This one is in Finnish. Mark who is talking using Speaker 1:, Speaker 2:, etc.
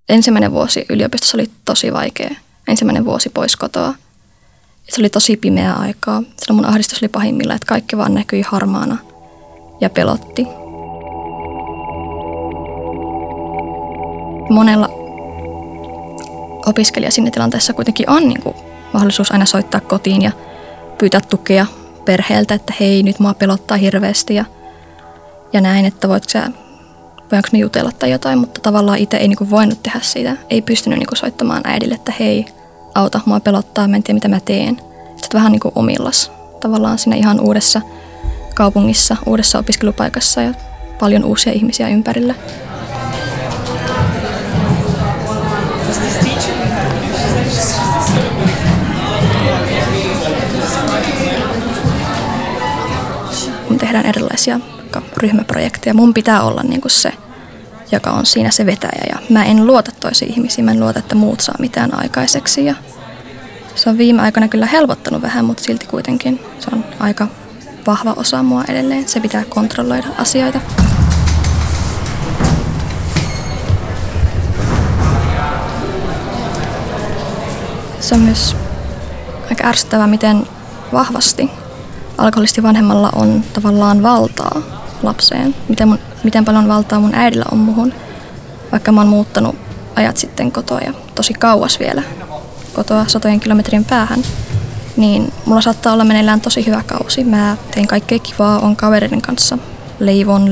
Speaker 1: Ensimmäinen vuosi yliopistossa oli tosi vaikea. Ensimmäinen vuosi pois kotoa. Se oli tosi pimeää aikaa. Silloin mun ahdistus oli pahimmillaan, että kaikki vaan näkyi harmaana ja pelotti. Monella opiskelija siinä tilanteessa kuitenkin on niin kuin mahdollisuus aina soittaa kotiin ja pyytää tukea perheeltä, että hei, nyt mua pelottaa hirveästi ja näin, että voinko me jutella tai jotain, mutta tavallaan itse ei niin kuin voinut tehdä siitä. Ei pystynyt niin kuin soittamaan äidille, että hei, auta, mua pelottaa, mä en tiedä mitä mä teen. Sitten vähän niin kuin omillas tavallaan siinä ihan uudessa kaupungissa, uudessa opiskelupaikassa ja paljon uusia ihmisiä ympärillä. Me tehdään erilaisia ryhmäprojekteja. Mun pitää olla niin kuin se, joka on siinä se vetäjä. Ja mä en luota toisiin ihmisiin, mä en luota, että muut saa mitään aikaiseksi. Ja se on viime aikoina kyllä helpottanut vähän, mutta silti kuitenkin se on aika vahva osa mua edelleen. Se pitää kontrolloida asioita. Se on myös aika ärsyttävää, miten vahvasti alkoholistivanhemmalla on tavallaan valtaa lapseen. Miten paljon valtaa mun äidillä on muhun. Vaikka mä oon muuttanut ajat sitten kotoa ja tosi kauas vielä kotoa 100 kilometrin päähän, niin mulla saattaa olla meneillään tosi hyvä kausi. Mä teen kaikkea kivaa, on kavereiden kanssa, leivon,